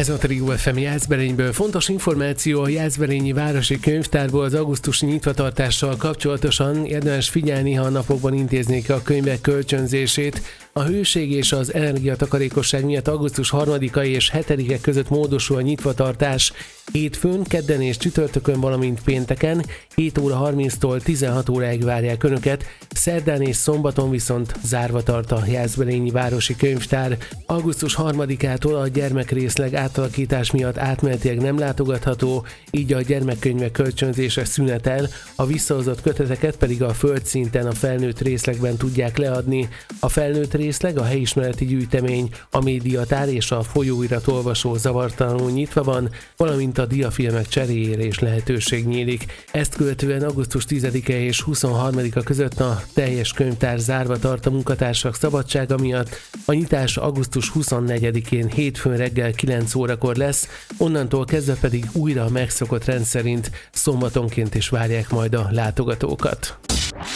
Ez a Trió FM Jászberényből. Fontos információ a Jászberényi Városi Könyvtárból az augusztusi nyitvatartással kapcsolatosan. Érdemes figyelni, ha a napokban intéznék a könyvek kölcsönzését. A hőség és az energiatakarékosság miatt augusztus 3-a és 7-e között módosul a nyitvatartás hétfőn, kedden és csütörtökön, valamint pénteken 7 óra 30-tól 16 óráig várják Önöket, szerdán és szombaton viszont zárva tart a Jászberényi Városi Könyvtár. Augusztus 3-ától a gyermekrészleg átalakítás miatt átmenetileg nem látogatható, így a gyermekkönyvek kölcsönzése szünetel, a visszahozott köteteket pedig a földszinten a felnőtt részlegben tudják leadni. A felnőtt részleg, a helyismereti gyűjtemény, a médiatár és a folyóirat olvasó zavartalanul nyitva van, valamint a diafilmek cseréjére is lehetőség nyílik. Ezt követően augusztus 10-e és 23-a között a teljes könyvtár zárva tart a munkatársak szabadsága miatt. A nyitás augusztus 24-én hétfőn reggel 9 órakor lesz, onnantól kezdve pedig újra a megszokott rendszerint szombatonként is várják majd a látogatókat.